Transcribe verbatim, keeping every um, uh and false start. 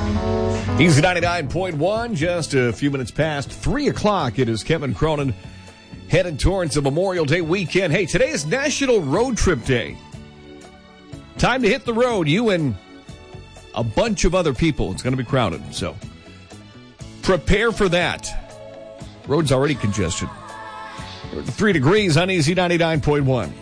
Easy ninety-nine point one, just a few minutes past three o'clock. It is Kevin Cronin headed towards the Memorial Day weekend. Hey, today is National Road Trip Day. Time to hit the road, you and a bunch of other people. It's going to be crowded, so prepare for that. Road's already congested. Three degrees on Easy ninety-nine point one.